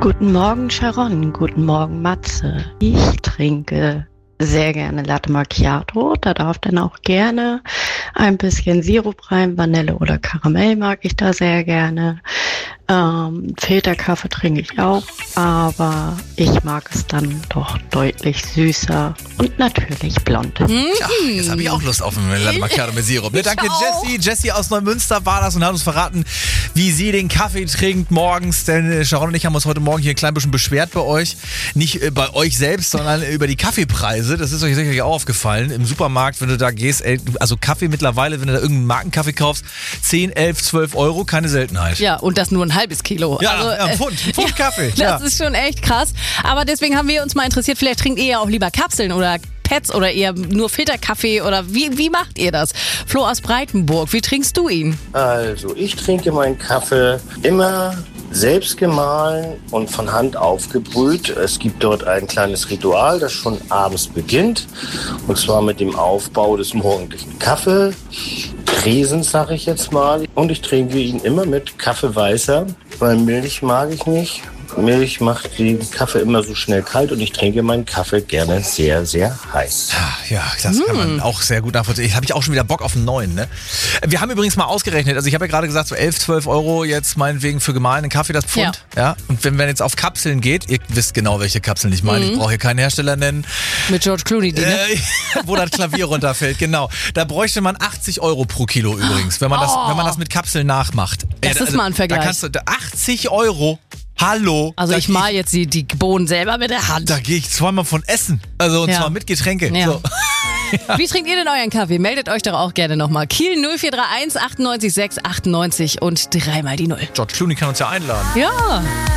Guten Morgen, Sharon. Guten Morgen, Matze. Ich trinke sehr gerne Latte Macchiato. Da darf dann auch gerne ein bisschen Sirup rein. Vanille oder Karamell mag ich da sehr gerne. Filterkaffee trinke ich auch, aber ich mag es dann doch deutlich süßer und natürlich blond. Ja, jetzt habe ich auch Lust auf einen Latte Macchiato mit Sirup. Ne, danke Jessie. Jessie aus Neumünster war das und hat uns verraten, wie sie den Kaffee trinkt morgens. Denn Sharon und ich haben uns heute Morgen hier ein klein bisschen beschwert bei euch. Nicht bei euch selbst, sondern über die Kaffeepreise. Das ist euch sicherlich auch aufgefallen. Im Supermarkt, wenn du da gehst, also Kaffee mittlerweile, wenn du da irgendeinen Markenkaffee kaufst, 10, 11, 12 Euro, keine Seltenheit. Ja, und das nur ein halbes Kilo. Ja, also, ein Pfund Kaffee. Das ist schon echt krass. Aber deswegen haben wir uns mal interessiert, vielleicht trinkt ihr ja auch lieber Kapseln oder Pads oder eher nur Filterkaffee oder wie macht ihr das? Flo aus Breitenburg, wie trinkst du ihn? Also, ich trinke meinen Kaffee immer selbst gemahlen und von Hand aufgebrüht. Es gibt dort ein kleines Ritual, das schon abends beginnt. Und zwar mit dem Aufbau des morgendlichen Kaffeetresens, sage ich jetzt mal. Und ich trinke ihn immer mit Kaffee weißer, weil Milch mag ich nicht. Milch macht den Kaffee immer so schnell kalt und ich trinke meinen Kaffee gerne sehr, sehr heiß. Ja, das kann man auch sehr gut nachvollziehen. Jetzt habe ich auch schon wieder Bock auf einen neuen. Ne? Wir haben übrigens mal ausgerechnet, also ich habe ja gerade gesagt, so 11, 12 Euro jetzt meinetwegen für gemahlenen Kaffee das Pfund. Ja. Und wenn man jetzt auf Kapseln geht, ihr wisst genau, welche Kapseln ich meine, ich brauche hier keinen Hersteller nennen. Mit George Clooney, die, ne? Wo das Klavier runterfällt, genau. Da bräuchte man 80 Euro pro Kilo übrigens, wenn man das mit Kapseln nachmacht. Das ist mal ein Vergleich. Da kannst du 80 Euro. Hallo. Also ich mal jetzt die Bohnen selber mit der Hand. Da gehe ich zweimal von essen. Also und zwar mit Getränke. Ja. So. Wie trinkt ihr denn euren Kaffee? Meldet euch doch auch gerne nochmal. Kiel 0431 98 6 98 und dreimal die 0. George Clooney kann uns ja einladen. Ja.